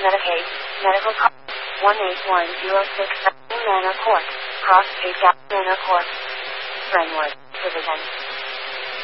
Medicaid, Medical Court, 181067 Manor Court, Cross Street, Manor Court, Brentwood, Tiverton.